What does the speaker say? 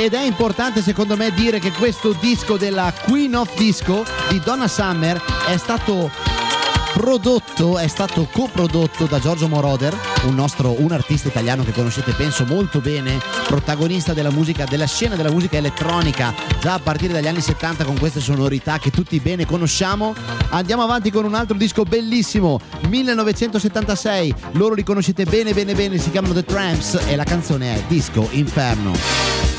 ed è importante secondo me dire che questo disco della Queen of Disco di Donna Summer è stato coprodotto da Giorgio Moroder, un artista italiano che conoscete penso molto bene, protagonista della scena della musica elettronica già a partire dagli anni 70 con queste sonorità che tutti bene conosciamo. Andiamo avanti con un altro disco bellissimo, 1976, loro li conoscete bene, si chiamano The Tramps e la canzone è Disco Inferno.